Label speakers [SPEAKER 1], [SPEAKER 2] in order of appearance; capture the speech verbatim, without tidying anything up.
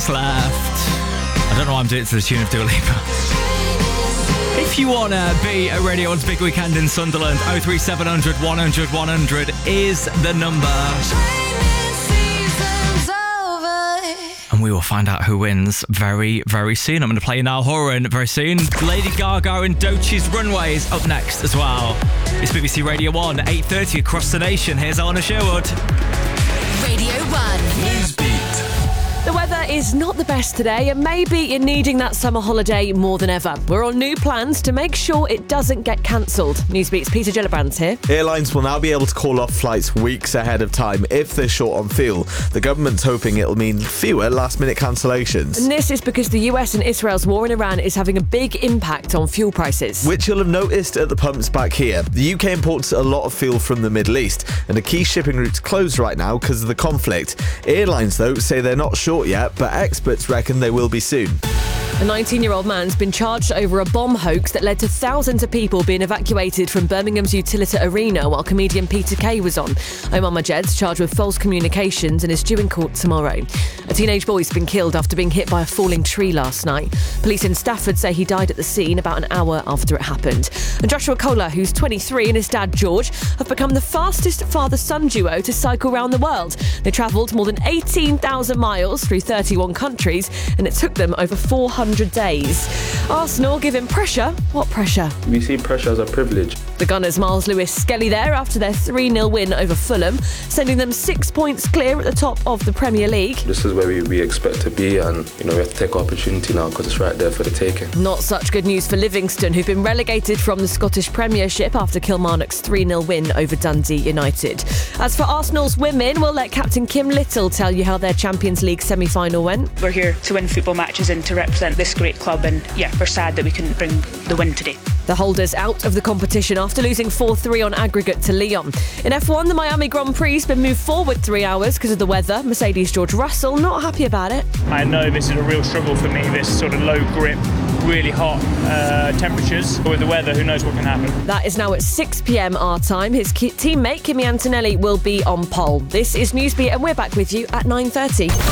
[SPEAKER 1] Left. I don't know why I'm doing it to the tune of Dua Lipa. If you want to be at Radio one's Big Weekend in Sunderland, oh three seven hundred, one hundred, one hundred is the number. And we will find out who wins very, very soon. I'm going to play Niall Horan very soon. Lady Gaga and Doechie's Runways up next as well. It's B B C Radio one, eight thirty across the nation. Here's Eleanor Sherwood.
[SPEAKER 2] Radio one.
[SPEAKER 3] Newsbeat.
[SPEAKER 4] The weather is not the best today, and maybe you're needing that summer holiday more than ever. We're on new plans to make sure it doesn't get cancelled. Newsbeat's Peter Gillibrand's here.
[SPEAKER 5] Airlines will now be able to call off flights weeks ahead of time if they're short on fuel. The government's hoping it'll mean fewer last-minute cancellations.
[SPEAKER 4] And this is because the U S and Israel's war in Iran is having a big impact on fuel prices.
[SPEAKER 5] Which you'll have noticed at the pumps back here. The U K imports a lot of fuel from the Middle East, and a key shipping route's closed right now because of the conflict. Airlines, though, say they're not sure yet, but experts reckon they will be soon.
[SPEAKER 4] A nineteen-year-old man's been charged over a bomb hoax that led to thousands of people being evacuated from Birmingham's Utilita Arena while comedian Peter Kay was on. Omar Majed's charged with false communications and is due in court tomorrow. A teenage boy's been killed after being hit by a falling tree last night. Police in Stafford say he died at the scene about an hour after it happened. And Joshua Kohler, who's twenty-three, and his dad George have become the fastest father-son duo to cycle around the world. They travelled more than eighteen thousand miles through thirty-one countries, and it took them over four hundred days. Arsenal giving pressure. What pressure?
[SPEAKER 6] We see pressure as a privilege.
[SPEAKER 4] The Gunners' Miles Lewis-Skelly there after their three nil win over Fulham, sending them six points clear at the top of the Premier League.
[SPEAKER 6] This is where we, we expect to be, and you know we have to take our opportunity now because it's right there for the taking.
[SPEAKER 4] Not such good news for Livingston, who've been relegated from the Scottish Premiership after Kilmarnock's three nil win over Dundee United. As for Arsenal's women, we'll let Captain Kim Little tell you how their Champions League semi-final went.
[SPEAKER 7] We're here to win football matches and to represent this great club, and yeah, we're sad that we couldn't bring the win today.
[SPEAKER 4] The holders out of the competition after losing four three on aggregate to Lyon. In F one, the Miami Grand Prix has been moved forward three hours because of the weather. Mercedes' George Russell not happy about it.
[SPEAKER 8] I know this is a real struggle for me, this sort of low grip, really hot uh, temperatures. With the weather, who knows what can happen.
[SPEAKER 4] That is now at six p.m. our time. His ki- teammate Kimi Antonelli will be on pole. This is Newsbeat, and we're back with you at nine thirty.